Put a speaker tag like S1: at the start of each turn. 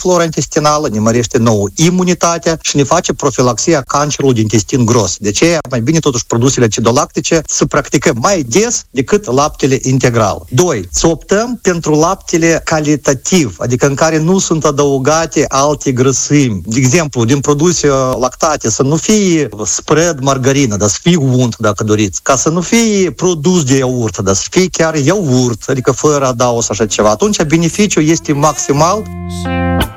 S1: flora intestinală, ne mărește nouă imunitatea și ne face profilaxia cancerului de intestin gros. De ce mai bine totuși produsele acidolactice să practicăm mai des decât laptele integral. 2. Să optăm pentru laptele calitativ, adică în care nu sunt adăugate alte grăsimi. De exemplu, din produse lactate, să nu fie spread margarină, dar să fie unt, dacă doriți. Ca să nu fie produs de iaurt, dar să fie chiar iaurt, adică fără adaos așa ceva. Atunci beneficiul este maximal.